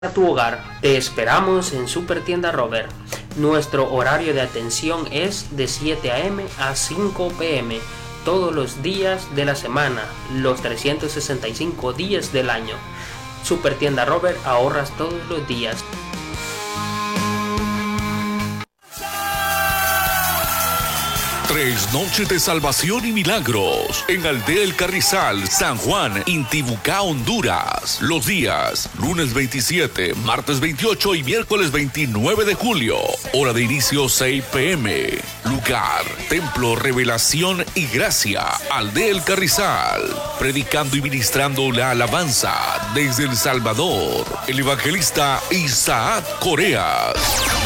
a tu hogar. Te esperamos en Super Tienda Robert. Nuestro horario de atención es de 7 a.m. a 5 p.m. todos los días de la semana, los 365 días del año. Super Tienda Robert, ahorras todos los días. 3 noches de salvación y milagros en Aldea El Carrizal, San Juan, Intibucá, Honduras. Los días, lunes 27, martes 28 y miércoles 29 de julio. Hora de inicio 6 p.m. Lugar, Templo Revelación y Gracia, Aldea El Carrizal. Predicando y ministrando la alabanza desde El Salvador, el evangelista Isaac Coreas.